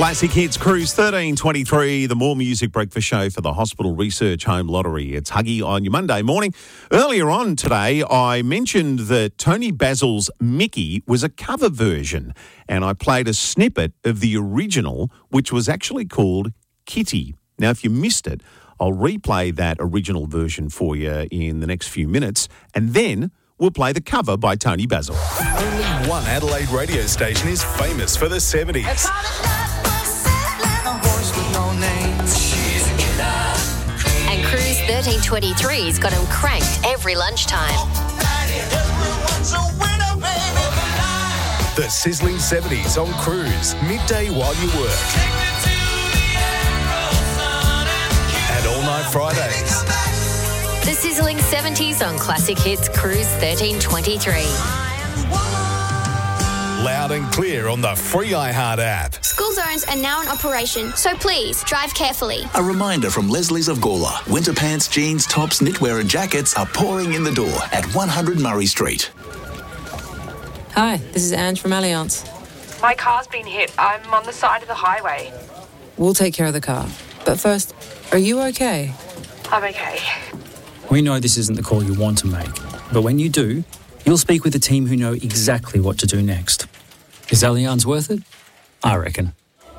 Classic Hits Cruise 1323, the More Music Breakfast Show for the Hospital Research Home Lottery. It's Huggy on your Monday morning. Earlier on today, I mentioned that Tony Basil's Mickey was a cover version, and I played a snippet of the original, which was actually called Kitty. Now, if you missed it, I'll replay that original version for you in the next few minutes, and then we'll play the cover by Tony Basil. Only one Adelaide radio station is famous for the 70s. And Cruise 1323's got him cranked every lunchtime. The sizzling 70s on Cruise, midday while you work. And all night Fridays. The sizzling 70s on Classic Hits Cruise 1323. Loud and clear on the free iHeart app. School zones are now in operation, so please drive carefully. A reminder from Leslie's of Gawler. Winter pants, jeans, tops, knitwear and jackets are pouring in the door at 100 Murray Street. Hi, this is Ange from Allianz. My car's been hit. I'm on the side of the highway. We'll take care of the car. But first, are you okay? I'm okay. We know this isn't the call you want to make, but when you do, you'll speak with a team who know exactly what to do next. Is Allianz worth it? I reckon.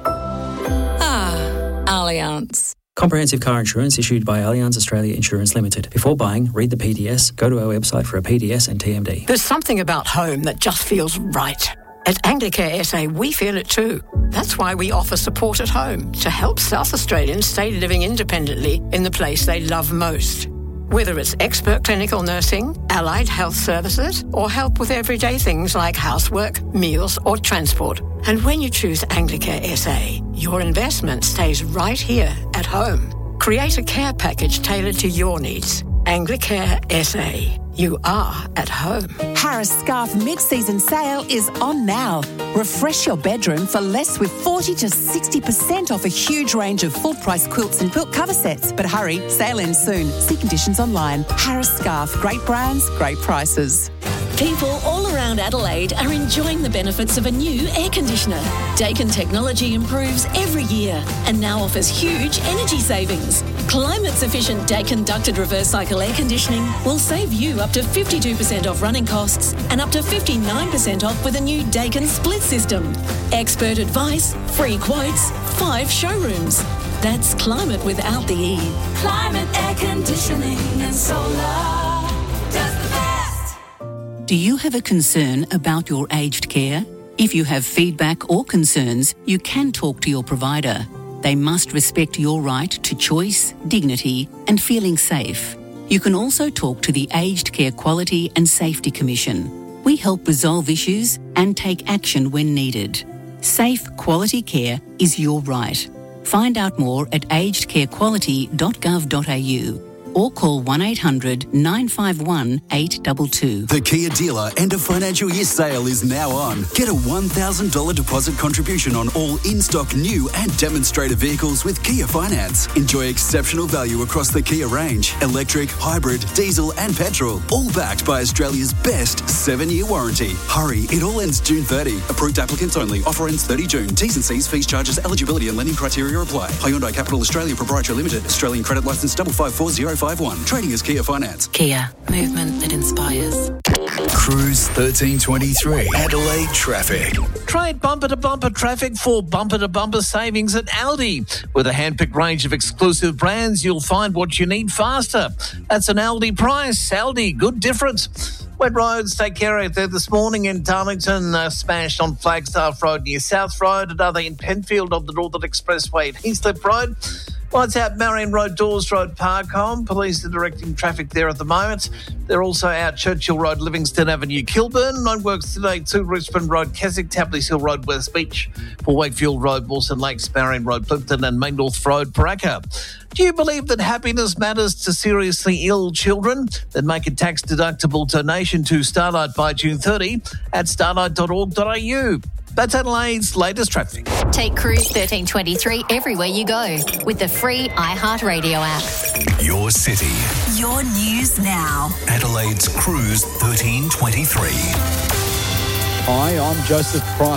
Allianz. Comprehensive car insurance issued by Allianz Australia Insurance Limited. Before buying, read the PDS, go to our website for a PDS and TMD. There's something about home that just feels right. At Anglicare SA, we feel it too. That's why we offer support at home to help South Australians stay living independently in the place they love most. Whether it's expert clinical nursing, allied health services, or help with everyday things like housework, meals, or transport. And when you choose Anglicare SA, your investment stays right here at home. Create a care package tailored to your needs. Anglicare SA. You are at home. Harris Scarf mid-season sale is on now. Refresh your bedroom for less with 40 to 60% off a huge range of full-price quilts and quilt cover sets. But hurry, sale ends soon. See conditions online. Harris Scarf, great brands, great prices. People all around Adelaide are enjoying the benefits of a new air conditioner. Daikin technology improves every year and now offers huge energy savings. Climate-sufficient Daikin ducted reverse cycle air conditioning will save you up to 52% off running costs and up to 59% off with a new Daikin split system. Expert advice, free quotes, 5 showrooms. That's climate without the E. Climate air conditioning and solar. Do you have a concern about your aged care? If you have feedback or concerns, you can talk to your provider. They must respect your right to choice, dignity, and feeling safe. You can also talk to the Aged Care Quality and Safety Commission. We help resolve issues and take action when needed. Safe, quality care is your right. Find out more at agedcarequality.gov.au or call 1800 951 822. The Kia dealer end of financial year sale is now on. Get a $1,000 deposit contribution on all in-stock new and demonstrator vehicles with Kia Finance. Enjoy exceptional value across the Kia range. Electric, hybrid, diesel and petrol. All backed by Australia's best 7-year warranty. Hurry, it all ends June 30. Approved applicants only. Offer ends 30 June. T's and C's, fees, charges, eligibility and lending criteria apply. Hyundai Capital Australia Proprietary Limited. Australian credit licence 554051. Trading as Kia Finance. Kia. Movement that inspires. Cruise 1323. Adelaide traffic. Trade bumper-to-bumper traffic for bumper-to-bumper savings at Aldi. With a hand-picked range of exclusive brands, you'll find what you need faster. That's an Aldi price. Aldi, good difference. Wet roads, take care of it this morning in Darlington, smashed on Flagstaff Road near South Road, another in Penfield on the Northern Expressway at Heathcliff Road. Lights out Marion Road, Dawes Road, Parcombe. Police are directing traffic there at the moment. They're also out Churchill Road, Livingston Avenue, Kilburn. Roadworks today to Richmond Road, Keswick, Tapley's Hill Road, West Beach. For Wakefield Road, Mawson Lakes, Marion Road, Plimpton and Main North Road, Paraka. Do you believe that happiness matters to seriously ill children? Then make a tax-deductible donation to Starlight by June 30 at starlight.org.au. That's Adelaide's latest traffic. Take Cruise 1323 everywhere you go with the free iHeartRadio app. Your city. Your news now. Adelaide's Cruise 1323. Hi, I'm Joseph Price.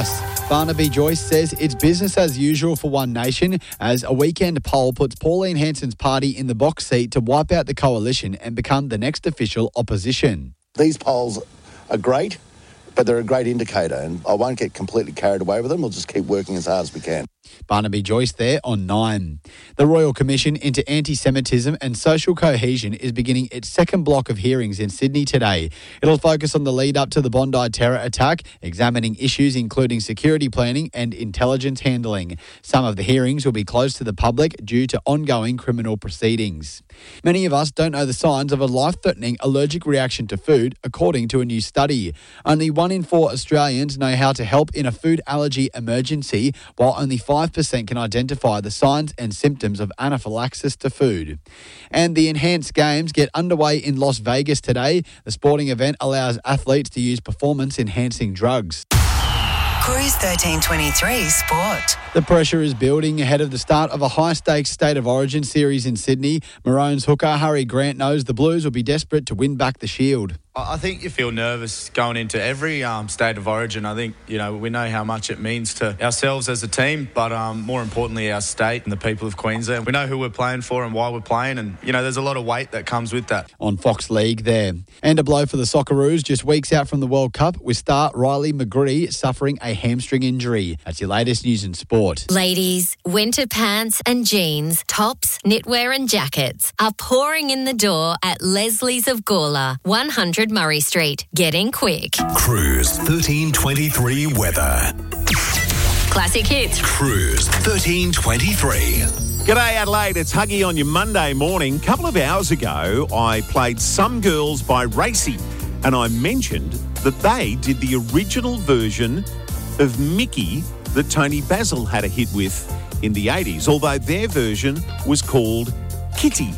Barnaby Joyce says it's business as usual for One Nation as a weekend poll puts Pauline Hanson's party in the box seat to wipe out the coalition and become the next official opposition. These polls are great, but they're a great indicator, and I won't get completely carried away with them. We'll just keep working as hard as we can. Barnaby Joyce there on 9. The Royal Commission into Anti-Semitism and Social Cohesion is beginning its second block of hearings in Sydney today. It'll focus on the lead up to the Bondi terror attack, examining issues including security planning and intelligence handling. Some of the hearings will be closed to the public due to ongoing criminal proceedings. Many of us don't know the signs of a life-threatening allergic reaction to food, according to a new study. Only 1 in 4 Australians know how to help in a food allergy emergency, while only 5% can identify the signs and symptoms of anaphylaxis to food. And the Enhanced Games get underway in Las Vegas today. The sporting event allows athletes to use performance-enhancing drugs. Cruise 1323 Sport. The pressure is building ahead of the start of a high-stakes State of Origin series in Sydney. Maroons hooker Harry Grant knows the Blues will be desperate to win back the Shield. I think you feel nervous going into every State of Origin. I think, we know how much it means to ourselves as a team, but more importantly, our state and the people of Queensland. We know who we're playing for and why we're playing, and, there's a lot of weight that comes with that. On Fox League there. And a blow for the Socceroos just weeks out from the World Cup with star Riley McGree suffering a hamstring injury. That's your latest news in sport. Ladies, winter pants and jeans, tops, knitwear and jackets are pouring in the door at Leslie's of Gawler, 100 Murray Street. Get in quick. Cruise 1323 weather. Classic hits. Cruise 1323. G'day Adelaide, it's Huggy on your Monday morning. A couple of hours ago, I played Some Girls by Racy, and I mentioned that they did the original version of Mickey that Tony Basil had a hit with in the 80s, although their version was called Kitty.